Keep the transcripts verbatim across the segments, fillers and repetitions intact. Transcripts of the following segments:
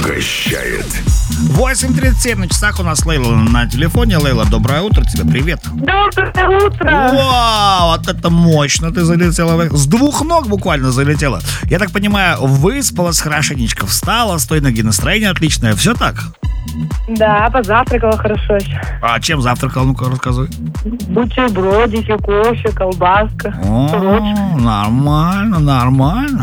угощает. восемь тридцать семь на часах, у нас Лейла на телефоне. Лейла, доброе утро тебе, привет. Доброе утро. Вау, вот это мощно ты залетела. С двух ног буквально залетела. Я так понимаю, выспалась хорошенечко, встала, с той ноги настроение отличное. Все так? Да, позавтракала хорошо. А чем завтракал? Ну-ка, рассказывай. Бутербродики, кофе, колбаска. О, нормально, нормально.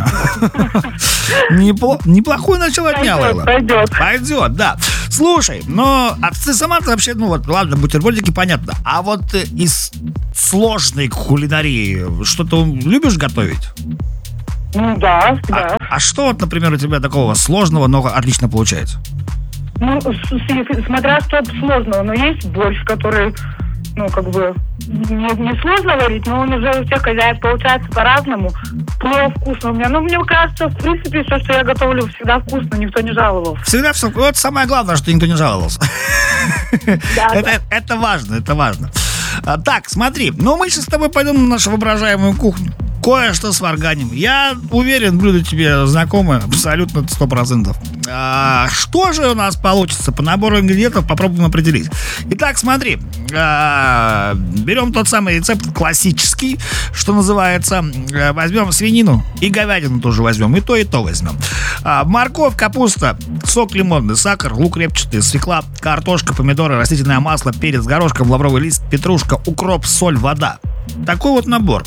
Непло- Неплохое начало дня, Лейла. Пойдет. Пойдет, да. Слушай, но а ты сама-то вообще, ну вот, ладно, бутербродики, понятно. А вот э, из сложной кулинарии что-то любишь готовить? Ну да, да. А, а что вот, например, у тебя такого сложного, но отлично получается? Ну, с- с- смотря что сложного, но есть борщ, который, ну, как бы, не, не сложно варить, но он уже у всех хозяев получается по-разному. Плов вкусно у меня. Ну, мне кажется, в принципе, все, что я готовлю, всегда вкусно, никто не жаловался. Всегда все. Вот самое главное, что никто не жаловался. Да, Это, это важно, это важно. А, так, смотри, ну мы сейчас с тобой пойдем на нашу воображаемую кухню. Кое-что сварганим. Я уверен, блюдо тебе знакомое, абсолютно сто процентов. А, что же у нас получится по набору ингредиентов, попробуем определить. Итак, смотри, а, берем тот самый рецепт классический, что называется. А, возьмем свинину и говядину тоже возьмем, и то, и то возьмем. А, морковь, капуста, сок лимонный, сахар, лук репчатый, свекла, картошка, помидоры, растительное масло, перец, горошком, лавровый лист, петрушка, укроп, соль, вода. Такой вот набор.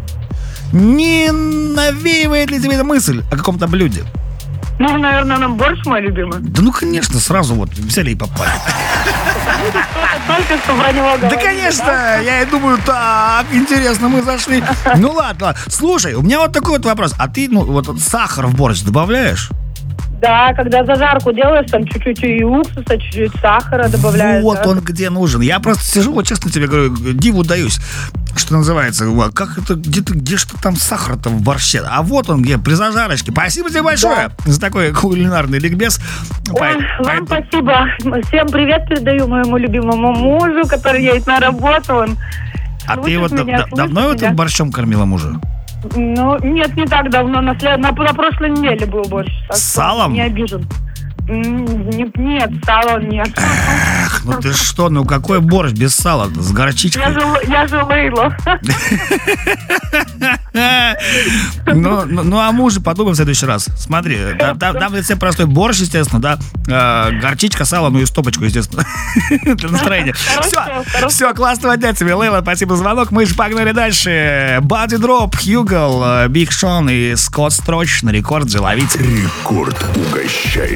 Не навеивает ли тебе эта мысль о каком-то блюде? Ну, наверное, нам борщ мой любимый. Да ну, конечно, сразу вот взяли и попали. Только что про него Да, говорили, конечно, я и думаю, так, интересно, мы зашли. Ну ладно, ладно. Слушай, у меня вот такой вот вопрос. А ты, ну, вот сахар в борщ добавляешь? Да, когда зажарку делаешь, там чуть-чуть и уксуса, чуть-чуть сахара добавляешь. Вот да. он где нужен. Я просто сижу, вот честно тебе говорю, диву даюсь. Что называется, как это, где-то, где что там сахар-то в борще? А вот он где, при зажарочке. Спасибо тебе большое за такой кулинарный ликбез. Ой, Пой- вам пойду. спасибо. Всем привет передаю моему любимому мужу, который едет на работу. Он А ты слушает его да- меня, да- слушает давно меня. вот борщом кормила мужа? Ну, нет, не так давно. На, след... на, на прошлой неделе был борщ. Так С что салом? Не обижен. М, не- Нет, сала нет. Эх, ну ты что, ну какой борщ без сала? С Я горчичкой? же, я же Лейла. Ну, ну, ну, а мужа подумаем в следующий раз. Смотри, да- да- там рецепт простой. Борщ, естественно, да. Э, горчичка, сало, ну и стопочку, естественно. Для настроения. Хорошо, Все, хорошо. все, классного дня тебе, Лейла. Спасибо за звонок. Мы же погнали дальше. Body Drop, Хьюгл, Биг Шон и Скотт Строчь на рекорде ловить. Рекорд угощает.